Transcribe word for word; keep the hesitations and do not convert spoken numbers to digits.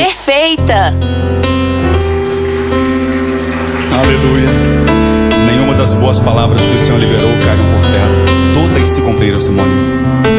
perfeita. Aleluia. Nenhuma das boas palavras que o Senhor liberou caíram por terra. Todas se cumpriram, Simone.